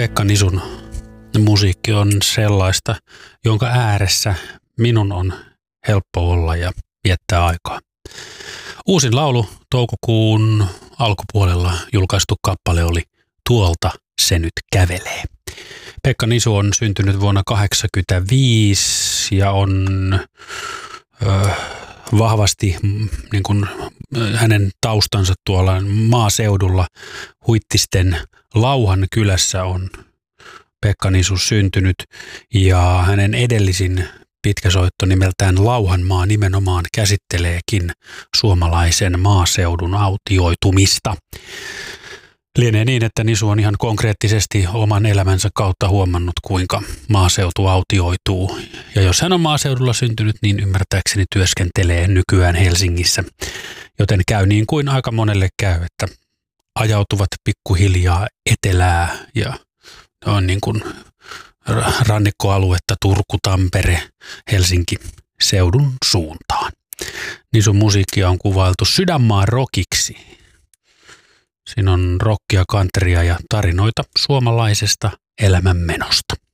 Pekka Nisun musiikki on sellaista, jonka ääressä minun on helppo olla ja viettää aikaa. Uusin laulu toukokuun alkupuolella julkaistu kappale oli Tuolta se nyt kävelee. Pekka Nisu on syntynyt vuonna 1985 ja on vahvasti niin kuin hänen taustansa tuolla maaseudulla Huittisten Lauhan kylässä on Pekka Nisu syntynyt ja hänen edellisin pitkäsoitto nimeltään Lauhanmaa nimenomaan käsitteleekin suomalaisen maaseudun autioitumista. Lienee niin, että Nisu on ihan konkreettisesti oman elämänsä kautta huomannut, kuinka maaseutu autioituu. Ja jos hän on maaseudulla syntynyt, niin ymmärtääkseni työskentelee nykyään Helsingissä. Joten käy niin kuin aika monelle käy, että ajautuvat pikkuhiljaa etelää ja on niin kuin rannikkoaluetta Turku, Tampere, Helsinki seudun suuntaan. Nisun musiikkia on kuvailtu sydänmaan rockiksi. Siinä on rockia, countrya ja tarinoita suomalaisesta elämänmenosta.